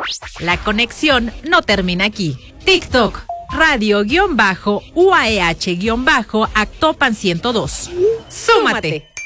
La conexión no termina aquí. TikTok, radio-UAEH-Actopan 102. ¡Súmate!